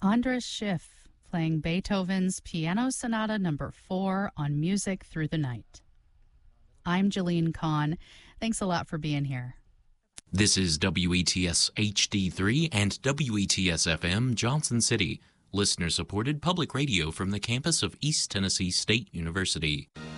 Andras Schiff playing Beethoven's Piano Sonata No. 4 on Music Through the Night. I'm Jeline Kahn. Thanks a lot for being here. This is WETS HD3 and WETS FM Johnson City, listener-supported public radio from the campus of East Tennessee State University.